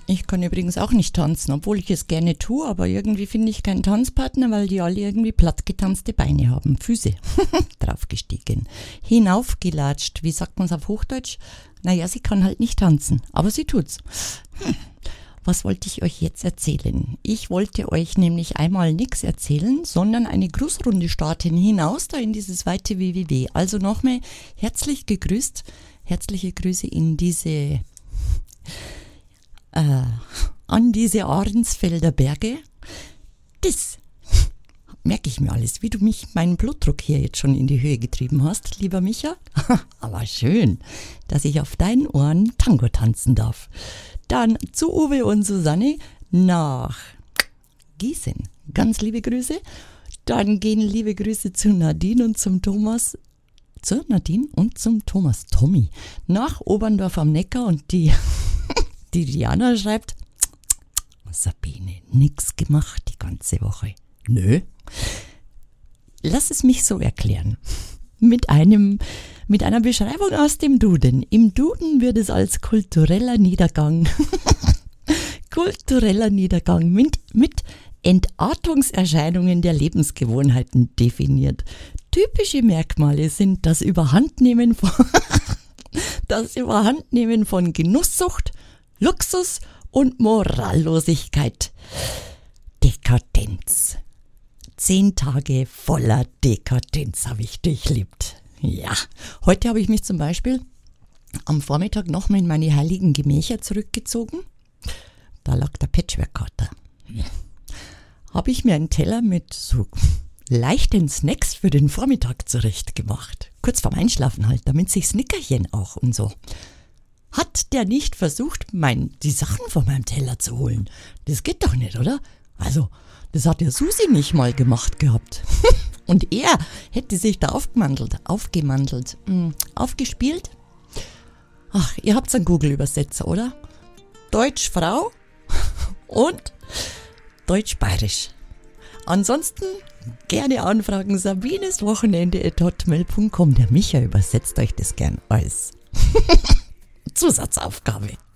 Ich kann übrigens auch nicht tanzen, obwohl ich es gerne tue, aber irgendwie finde ich keinen Tanzpartner, weil die alle irgendwie plattgetanzte Beine haben, Füße draufgestiegen, hinaufgelatscht, wie sagt man es auf Hochdeutsch? Naja, sie kann halt nicht tanzen, aber sie tut's. Was wollte ich euch jetzt erzählen? Ich wollte euch nämlich einmal nichts erzählen, sondern eine Grußrunde starten hinaus da in dieses weite WWW. Also nochmal herzlich gegrüßt, herzliche Grüße in diese an diese Ahrensfelder Berge. Das merke ich mir alles, wie du meinen Blutdruck hier jetzt schon in die Höhe getrieben hast, lieber Micha. Aber schön, dass ich auf deinen Ohren Tango tanzen darf. Dann zu Uwe und Susanne nach Gießen. Ganz liebe Grüße. Dann gehen liebe Grüße zu Nadine und zum Thomas. Zu Nadine und zum Thomas Tommy. Nach Oberndorf am Neckar und die Diana schreibt, Sabine, nix gemacht die ganze Woche. Nö. Lass es mich so erklären. Mit einer Beschreibung aus dem Duden. Im Duden wird es als kultureller Niedergang mit Entartungserscheinungen der Lebensgewohnheiten definiert. Typische Merkmale sind das Überhandnehmen von Genusssucht, Luxus und Morallosigkeit. Dekadenz. 10 Tage voller Dekadenz habe ich durchlebt. Ja, heute habe ich mich zum Beispiel am Vormittag nochmal in meine heiligen Gemächer zurückgezogen. Da lag der Patchwork-Kater. Habe ich mir einen Teller mit so leichten Snacks für den Vormittag zurecht gemacht. Kurz vorm Einschlafen halt, damit sich's Nickerchen auch und so. Hat der nicht versucht, die Sachen von meinem Teller zu holen? Das geht doch nicht, oder? Also, das hat ja Susi nicht mal gemacht gehabt. Und er hätte sich da aufgespielt. Ach, ihr habt's einen Google-Übersetzer, oder? Deutsch-Frau und Deutsch-Bayerisch. Ansonsten gerne anfragen sabineswochenende@hotmail.com. Der Micha übersetzt euch das gern als Zusatzaufgabe.